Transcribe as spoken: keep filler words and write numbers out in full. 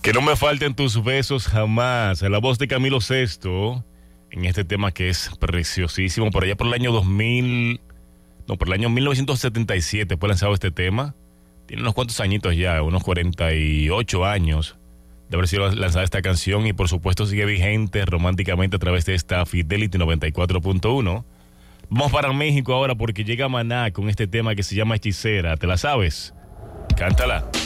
Que no me falten tus besos jamás. La voz de Camilo Sesto en este tema que es preciosísimo. Por allá por el año dos mil, no, por el año mil novecientos setenta y siete fue lanzado este tema. Tiene unos cuantos añitos ya, unos cuarenta y ocho años de haber sido lanzada esta canción y por supuesto sigue vigente románticamente a través de esta Fidelity noventa y cuatro punto uno. Vamos para México ahora porque llega Maná con este tema que se llama Hechicera. ¿Te la sabes? Cántala.